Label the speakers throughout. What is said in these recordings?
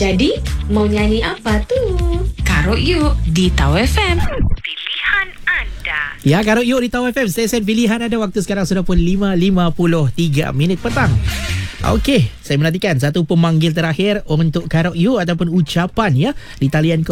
Speaker 1: Jadi, mau nyanyi apa tu?
Speaker 2: Karut yuk di Tau FM.
Speaker 3: Pilihan anda.
Speaker 4: Ya, Karut Yuk di Tau FM, stesen pilihan ada. Waktu sekarang sudah pun 5.53 petang. Okey, saya menantikan satu pemanggil terakhir untuk Karut Yuk ataupun ucapan ya di talian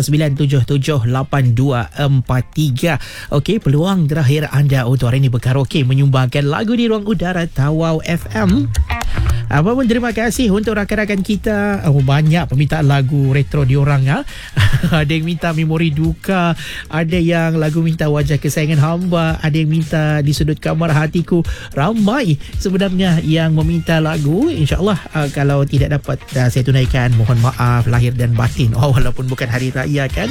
Speaker 4: 0897782243. Okey, peluang terakhir anda untuk hari ini berkaraoke menyumbangkan lagu di ruang udara Tawau FM. Apa pun terima kasih untuk rakan-rakan kita. Banyak permintaan lagu retro diorang ya. Ada yang minta Memori Duka, ada yang lagu minta Wajah Kesayangan Hamba, ada yang minta Di Sudut Kamar Hatiku. Ramai sebenarnya yang meminta lagu. InsyaAllah kalau tidak dapat saya tunaikan, mohon maaf lahir dan batin. Walaupun bukan hari raya kan.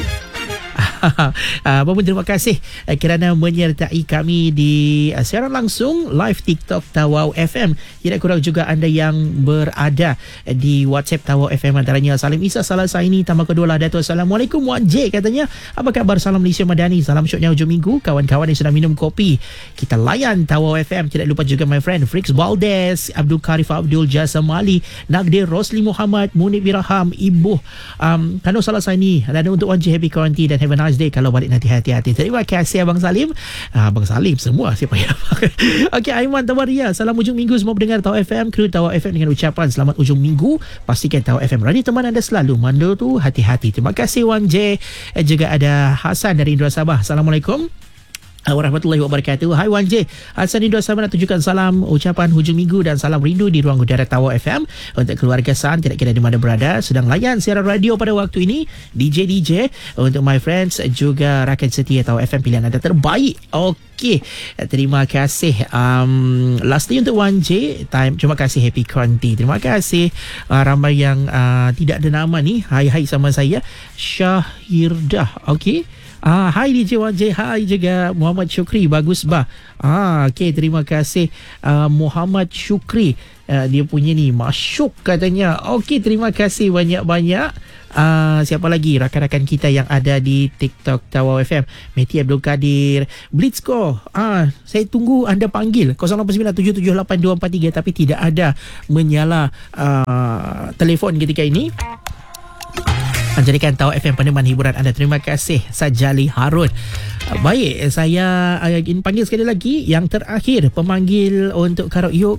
Speaker 4: Apa pun terima kasih kerana menyertai kami di siaran langsung live TikTok Tawau FM. Tidak kurang juga anda yang berada di WhatsApp Tawau FM, antaranya Salim Isa Salasaini, tambah kedua lah Dato'. Assalamualaikum Wan J, katanya apa khabar, salam Malaysia Madani, salam syoknya hujung minggu. Kawan-kawan yang sedang minum kopi, kita layan Tawau FM. Tidak lupa juga my friend Frix Baldes, Abdul Karif Abdul Jasam Ali, Nagdir Rosli Muhammad, Munib Biraham, Ibu Kano Salasaini, dan untuk Wan J, happy quarantine dan have a nice day. Kalau balik nanti hati-hati. Terima kasih Abang Salim. Abang Salim semua siapa yang Okey, Aiman Tawaria, salam hujung minggu semua pendengar Tawau FM, kru Tawau FM dengan ucapan selamat hujung minggu. Pastikan Tawau FM radio teman anda selalu. Manda tu hati-hati. Terima kasih Wan J. Juga ada Hasan dari Indra Sabah. Assalamualaikum warahmatullahi wabarakatuh. Hai Wan J, Hasan Indra Sabah nak tunjukkan salam ucapan hujung minggu dan salam rindu di ruang udara Tawau FM untuk keluarga San, tidak kira di mana berada, sedang layan siaran radio pada waktu ini. DJ untuk my friends juga rakan setia Tawau FM, pilihan anda terbaik. Okey, terima kasih. Lastly untuk Wan J, terima kasih happy quarantine. Terima kasih ramai yang tidak ada nama ni. Hai sama saya Syahirdah. Okey. Hai DJ Wan J, hai juga Muhammad Syukri, bagus bah. Okey, terima kasih Muhammad Syukri. Dia punya ni masyuk katanya. Okey, terima kasih banyak-banyak. Siapa lagi rakan-rakan kita yang ada di TikTok Tawau FM? Meti Abdul Kadir, Blitzko. Saya tunggu anda panggil 0897782243 tapi tidak ada menyala telefon ketika ini. Jadikan Tawau FM peneman hiburan anda. Terima kasih Sajali Harun. Baik, saya ingin panggil sekali lagi yang terakhir pemanggil untuk Karut Yuk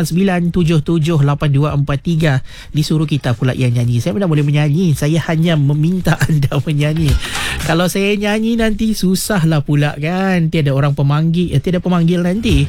Speaker 4: 0897782243. Disuruh kita pula yang nyanyi. Saya tidak boleh menyanyi, saya hanya meminta anda menyanyi. Kalau saya nyanyi nanti susahlah pula kan, tiada orang pemanggil, tiada pemanggil nanti.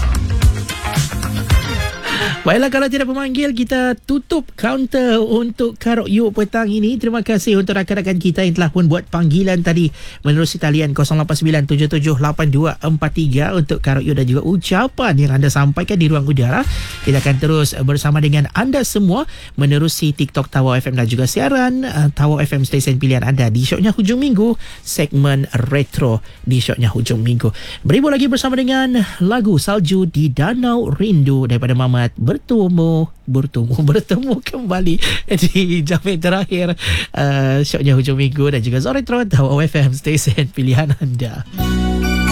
Speaker 4: Baiklah, kalau tidak pemanggil, kita tutup kaunter untuk Karut Yuk petang ini. Terima kasih untuk rakan-rakan kita yang telah pun buat panggilan tadi menerusi talian 0897782243 untuk Karut Yuk dan juga ucapan yang anda sampaikan di ruang udara. Kita akan terus bersama dengan anda semua menerusi TikTok Tawau FM dan juga siaran Tawau FM stesen pilihan anda di syoknya hujung minggu, segmen retro di syoknya hujung minggu. Beribu lagi bersama dengan lagu Salju di Danau Rindu daripada Mamat. Bertemu kembali di jam terakhir syoknya hujung minggu dan juga Zoretron Tawau FM stesen pilihan anda.